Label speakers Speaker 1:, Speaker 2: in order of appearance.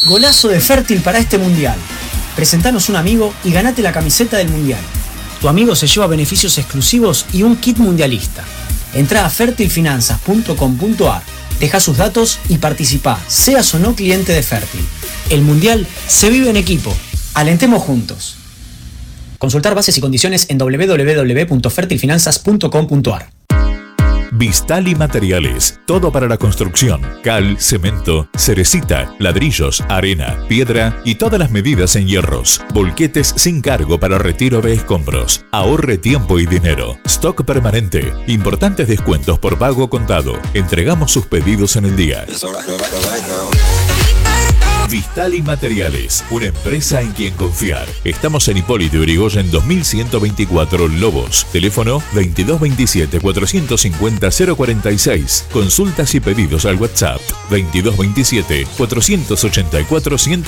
Speaker 1: Golazo de Fértil para este mundial. Presentanos un amigo y ganate la camiseta del mundial. Tu amigo se lleva beneficios exclusivos y un kit mundialista. Entrá a fertilfinanzas.com.ar, deja sus datos y participá, seas o no cliente de Fértil. El mundial se vive en equipo. Alentemos juntos. Consultar bases y condiciones en www.fertilfinanzas.com.ar.
Speaker 2: Vistali Materiales, todo para la construcción: cal, cemento, cerecita, ladrillos, arena, piedra y todas las medidas en hierros. Volquetes sin cargo para retiro de escombros. Ahorre tiempo y dinero. Stock permanente. Importantes descuentos por pago contado. Entregamos sus pedidos en el día. Vistali Materiales, una empresa en quien confiar. Estamos en Hipólito Yrigoyen 2124 Lobos. Teléfono 2227 450 046. Consultas y pedidos al WhatsApp 2227 484 100.